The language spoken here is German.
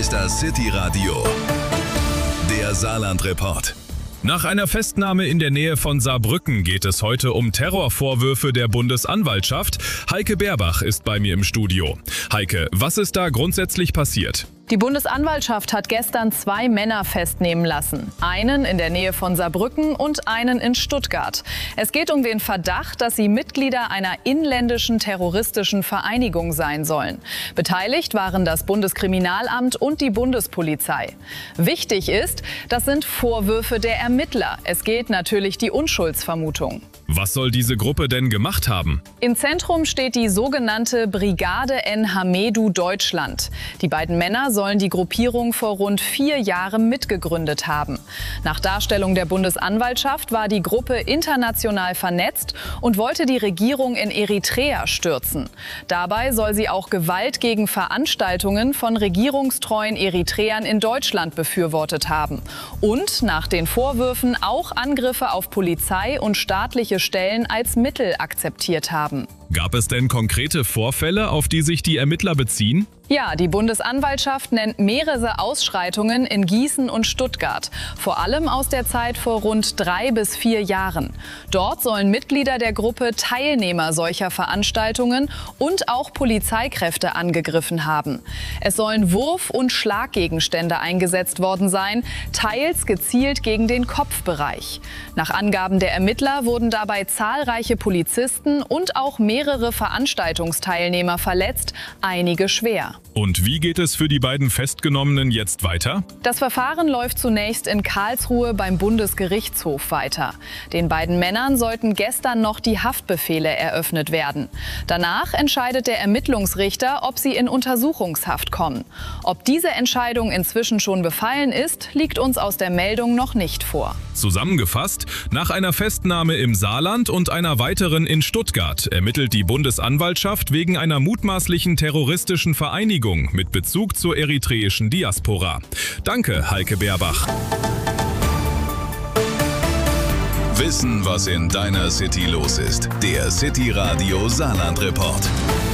ist das City Radio, der Saarland-Report. Nach einer Festnahme in der Nähe von Saarbrücken geht es heute um Terrorvorwürfe der Bundesanwaltschaft. Heike Berbach ist bei mir im Studio. Heike, was ist da grundsätzlich passiert? Die Bundesanwaltschaft hat gestern 2 Männer festnehmen lassen. Einen in der Nähe von Saarbrücken und einen in Stuttgart. Es geht um den Verdacht, dass sie Mitglieder einer inländischen terroristischen Vereinigung sein sollen. Beteiligt waren das Bundeskriminalamt und die Bundespolizei. Wichtig ist, das sind Vorwürfe der Ermittler. Es gilt natürlich die Unschuldsvermutung. Was soll diese Gruppe denn gemacht haben? Im Zentrum steht die sogenannte Brigade N. Hamedu Deutschland. Die beiden Männer sollen die Gruppierung vor rund 4 Jahren mitgegründet haben. Nach Darstellung der Bundesanwaltschaft war die Gruppe international vernetzt und wollte die Regierung in Eritrea stürzen. Dabei soll sie auch Gewalt gegen Veranstaltungen von regierungstreuen Eritreern in Deutschland befürwortet haben. Und nach den Vorwürfen auch Angriffe auf Polizei und staatliche Stellen als Mittel akzeptiert haben. Gab es denn konkrete Vorfälle, auf die sich die Ermittler beziehen? Ja, die Bundesanwaltschaft nennt mehrere Ausschreitungen in Gießen und Stuttgart, vor allem aus der Zeit vor rund 3 bis 4 Jahren. Dort sollen Mitglieder der Gruppe Teilnehmer solcher Veranstaltungen und auch Polizeikräfte angegriffen haben. Es sollen Wurf- und Schlaggegenstände eingesetzt worden sein, teils gezielt gegen den Kopfbereich. Nach Angaben der Ermittler wurden dabei zahlreiche Polizisten und auch mehrere Veranstaltungsteilnehmer verletzt, einige schwer. Und wie geht es für die beiden Festgenommenen jetzt weiter? Das Verfahren läuft zunächst in Karlsruhe beim Bundesgerichtshof weiter. Den beiden Männern sollten gestern noch die Haftbefehle eröffnet werden. Danach entscheidet der Ermittlungsrichter, ob sie in Untersuchungshaft kommen. Ob diese Entscheidung inzwischen schon befallen ist, liegt uns aus der Meldung noch nicht vor. Zusammengefasst, nach einer Festnahme im Saarland und einer weiteren in Stuttgart ermittelt die Bundesanwaltschaft wegen einer mutmaßlichen terroristischen Vereinigung mit Bezug zur eritreischen Diaspora. Danke, Heike Berbach. Wissen, was in deiner City los ist. Der City Radio Saarland-Report.